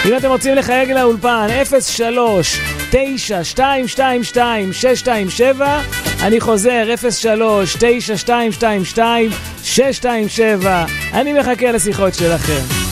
אם אתם רוצים לחייג לאולפן, 03-922-627, אני חוזר, 03-922-627, אני מחכה לשיחות שלכם.